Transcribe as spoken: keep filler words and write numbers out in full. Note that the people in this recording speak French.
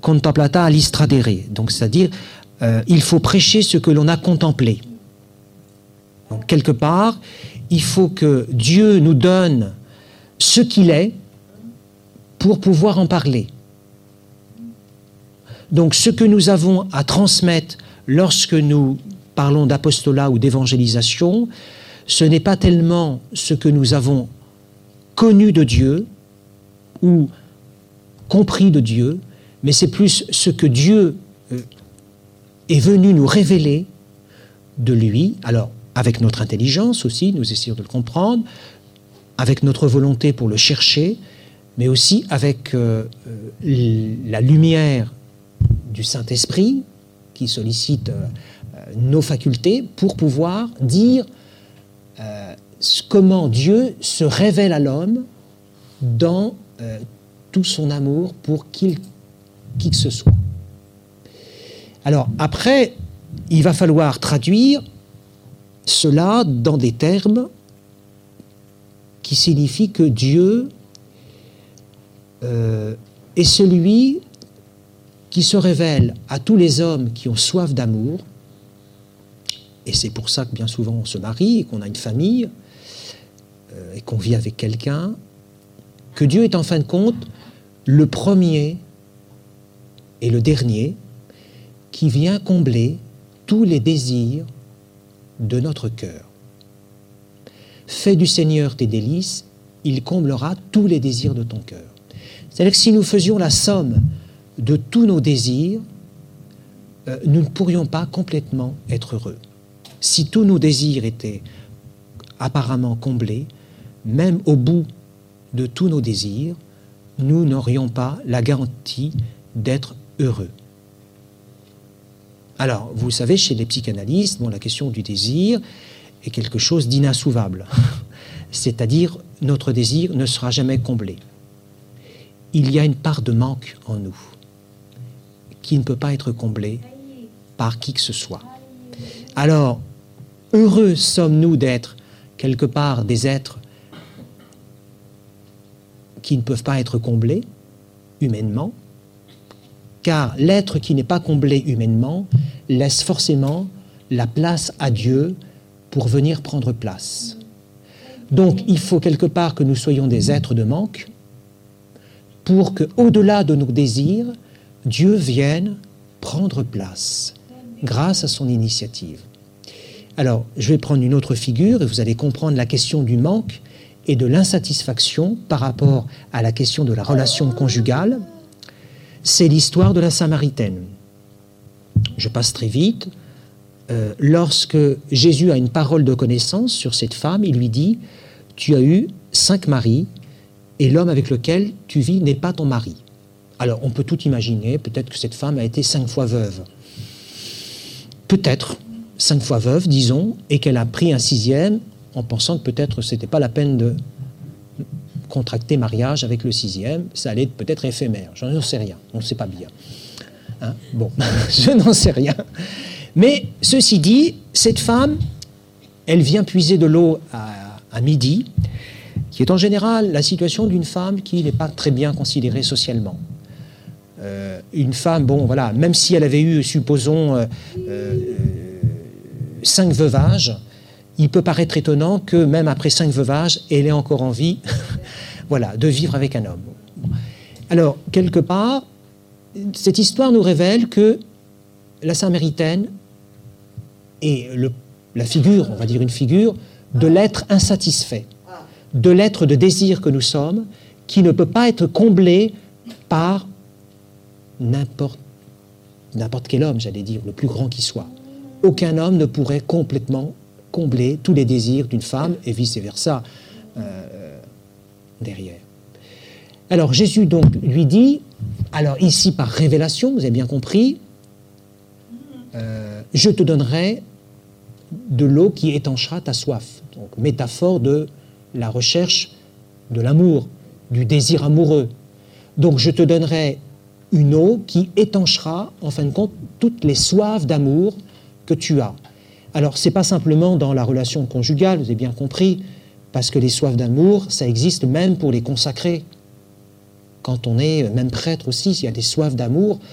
contemplata alistradere, donc c'est-à-dire euh, il faut prêcher ce que l'on a contemplé. Donc quelque part, il faut que Dieu nous donne ce qu'il est pour pouvoir en parler. Donc ce que nous avons à transmettre lorsque nous parlons d'apostolat ou d'évangélisation, ce n'est pas tellement ce que nous avons connu de Dieu ou compris de Dieu, mais c'est plus ce que Dieu euh, est venu nous révéler de lui, alors avec notre intelligence aussi, nous essayons de le comprendre, avec notre volonté pour le chercher, mais aussi avec euh, euh, la lumière du Saint-Esprit qui sollicite euh, nos facultés pour pouvoir dire euh, comment Dieu se révèle à l'homme dans euh, tout son amour pour qui, qui que ce soit. Alors après, il va falloir traduire cela dans des termes qui signifient que Dieu euh, est celui qui se révèle à tous les hommes qui ont soif d'amour, et c'est pour ça que bien souvent on se marie et qu'on a une famille euh, et qu'on vit avec quelqu'un, que Dieu est en fin de compte le premier et le dernier qui vient combler tous les désirs de notre cœur. Fais du Seigneur tes délices, il comblera tous les désirs de ton cœur. C'est-à-dire que si nous faisions la somme de tous nos désirs, euh, nous ne pourrions pas complètement être heureux. Si tous nos désirs étaient apparemment comblés, même au bout de tous nos désirs, nous n'aurions pas la garantie d'être heureux. Alors, vous savez, chez les psychanalystes, bon, la question du désir est quelque chose d'inassouvable. C'est-à-dire, notre désir ne sera jamais comblé. Il y a une part de manque en nous qui ne peut pas être comblée par qui que ce soit. Alors, heureux sommes-nous d'être quelque part des êtres qui ne peuvent pas être comblés humainement, car l'être qui n'est pas comblé humainement laisse forcément la place à Dieu pour venir prendre place. Donc, il faut quelque part que nous soyons des êtres de manque pour que, au-delà de nos désirs, Dieu vienne prendre place grâce à son initiative. Alors, je vais prendre une autre figure et vous allez comprendre la question du manque et de l'insatisfaction par rapport à la question de la relation conjugale. C'est l'histoire de la Samaritaine. Je passe très vite. Euh, lorsque Jésus a une parole de connaissance sur cette femme, il lui dit « Tu as eu cinq maris et l'homme avec lequel tu vis n'est pas ton mari. » Alors, on peut tout imaginer. Peut-être que cette femme a été cinq fois veuve. Peut-être cinq fois veuve, disons, et qu'elle a pris un sixième en pensant que peut-être ce n'était pas la peine de contracter mariage avec le sixième, ça allait être peut-être éphémère. Je n'en sais rien, on ne sait pas bien. Hein? Bon, je n'en sais rien. Mais ceci dit, cette femme, elle vient puiser de l'eau à, à midi, qui est en général la situation d'une femme qui n'est pas très bien considérée socialement. Euh, une femme, bon, voilà, même si elle avait eu, supposons, euh, euh, cinq veuvages, il peut paraître étonnant que même après cinq veuvages, elle ait encore envie voilà, de vivre avec un homme. Alors, quelque part, cette histoire nous révèle que la Samaritaine est le, la figure, on va dire une figure, de l'être insatisfait, de l'être de désir que nous sommes, qui ne peut pas être comblé par n'importe, n'importe quel homme, j'allais dire, le plus grand qui soit. Aucun homme ne pourrait complètement combler tous les désirs d'une femme et vice-versa euh, derrière. Alors Jésus donc lui dit, alors ici par révélation, vous avez bien compris, euh, je te donnerai de l'eau qui étanchera ta soif. Donc métaphore de la recherche de l'amour, du désir amoureux. Donc je te donnerai une eau qui étanchera, en fin de compte, toutes les soifs d'amour que tu as. Alors, ce n'est pas simplement dans la relation conjugale, vous avez bien compris, parce que les soifs d'amour, ça existe même pour les consacrés. Quand on est même prêtre aussi, il y a des soifs d'amour